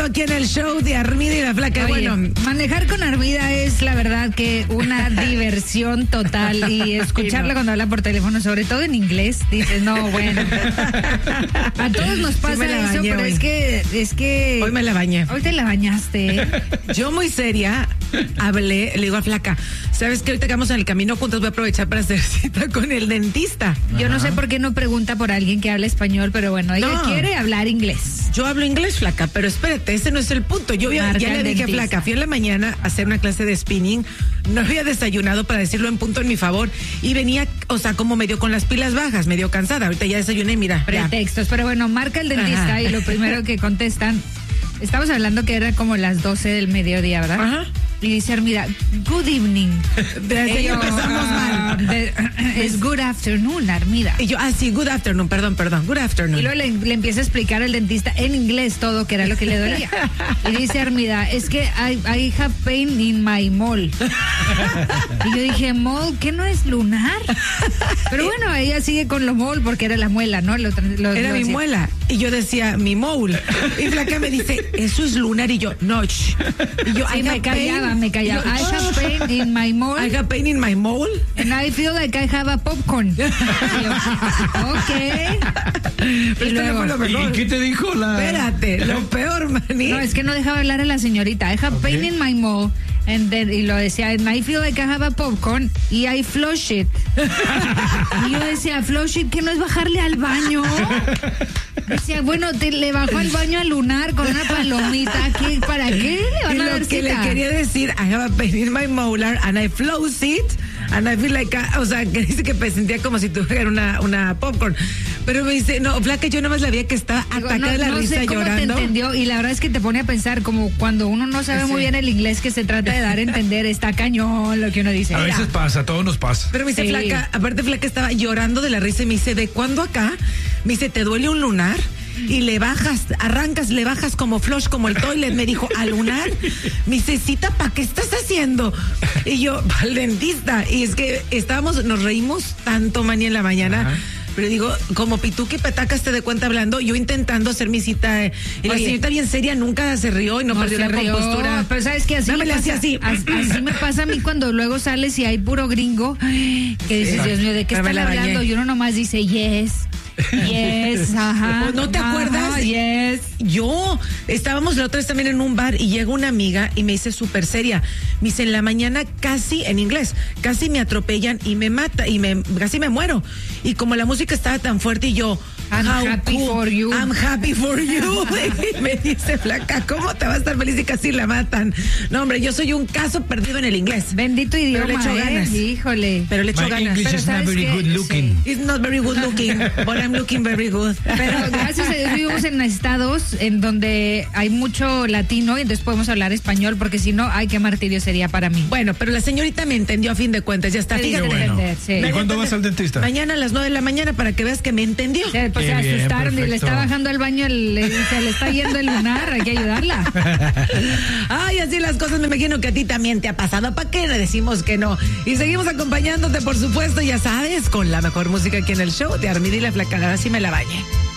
aquí en el show de Armida y la Flaca. Oye, Bueno, manejar con Armida es la verdad que una diversión total y escucharla cuando habla por teléfono, sobre todo en inglés, dices, no, bueno. A todos nos pasa me la eso, bañé pero hoy. es que hoy me la bañé. hoy te la bañaste, ¿eh? Yo muy seria hablé, le digo a Flaca, ¿sabes que ahorita que vamos en el camino juntos voy a aprovechar para hacer cita con el dentista? Yo no sé por qué no pregunta por alguien que habla español, pero bueno, ella No. quiere hablar inglés. Yo hablo inglés, Flaca, pero espérate, ese no es el punto. Yo ya Marca le el dije, dentista. Flaca, fui en la mañana a hacer una clase de spinning, no había desayunado, para decirlo en punto en mi favor, y venía, o sea, como medio con las pilas bajas, medio cansada. Ahorita ya desayuné, mira. Ya. Pretextos, pero bueno, marca el dentista Ajá. y lo primero que contestan, estamos hablando que era como las 12 del mediodía, ¿verdad? Ajá. Y dice Armida, good evening. Desde ahí empezamos mal. Es good afternoon, Armida. Y yo, sí, good afternoon, perdón, good afternoon. Y luego le empieza a explicar al dentista en inglés todo, que era lo que le dolía. Y dice Armida, es que I have pain in my mole. Y yo dije, mole, ¿qué no es lunar? Pero bueno, ella sigue con lo mole porque era la muela, ¿no? Era mi muela. Y yo decía, mi mole. Y Flaca me dice, eso es lunar. Y yo, no. Shh. Y yo, Sí, me callaba. I have pain in my mole. I have pain in my mole. And I feel like I have a popcorn. Y yo, ok. Pero esto no fue lo mejor. ¿Y qué te dijo la...? Espérate, lo peor, maní. No, es que no dejaba hablar a la señorita. I have pain in my mole. Y lo decía, and I feel like I have a popcorn y I flush it. Y yo decía, flush it, ¿qué no es bajarle al baño? Decía, bueno, le bajó al baño al lunar con una palomita. ¿Para qué le van Y a dar lo que cita? le quería decir, I have a pain in my molar and I flows it and I feel like, o sea, que dice que me sentía como si tuviera una popcorn. Pero me dice, no, Flaca, yo nomás la vi que estaba Digo, atacada de la no risa sé cómo llorando. te entendió y la verdad es que te pone a pensar como cuando uno no sabe muy bien el inglés que se trata de dar a entender, está cañón lo que uno dice. A veces pasa, a todos nos pasa. Pero me dice, Sí. Flaca, aparte Flaca estaba llorando de la risa y me dice, ¿de cuándo acá? Me dice, ¿te duele un lunar? Y le bajas como flush, como el toilet. Me dijo, ¿al lunar? Me dice, cita, ¿para qué estás haciendo? Y yo, al dentista. Y es que nos reímos tanto, Mani, en la mañana. Ajá. Pero digo, como pituca y petacas te de cuenta hablando, yo intentando hacer mi cita, y la Oye. señorita bien seria nunca se rió y no perdió se la rió, compostura. pero sabes que así No, me me la pasa, hacía así. así me pasa a mí cuando luego sales y hay puro gringo que dices, Dios mío, ¿de qué Pero me están la bañé. hablando? Y uno nomás dice yes, ajá. ¿No te ajá, acuerdas? Yes. Estábamos la otra vez también en un bar y llega una amiga y me dice súper seria. Me dice, en la mañana casi, en inglés, casi me atropellan y me mata y casi me muero. Y como la música estaba tan fuerte y yo, I'm how happy cool, for you. I'm happy for you. Y me dice, Flaca, ¿cómo te vas a estar feliz y casi la matan? No, hombre, yo soy un caso perdido en el inglés. Bendito idioma, le echo ganas. Híjole. Pero le echo My ganas. English Pero is not ¿sabes very qué? good looking. It's not very good looking, but I'm looking very good. Pero gracias a Dios vivimos en estados en donde hay mucho latino y entonces podemos hablar español, porque si no, ay, qué martirio sería para mí. Bueno, pero la señorita me entendió a fin de cuentas, ya está. Te Fíjate. digo, entender, sí. ¿Y cuándo vas al dentista? Mañana a las 9 de la mañana para que veas que me entendió. Pues Qué se bien, asustaron y le perfecto. está bajando al baño, se le está yendo el lunar, hay que ayudarla. Ay, así las cosas, me imagino que a ti también te ha pasado. ¿Para qué le decimos que no? Y seguimos acompañándote, por supuesto, ya sabes, con la mejor música aquí en el show de Armida y la Flaca. Ahora sí me la bañé.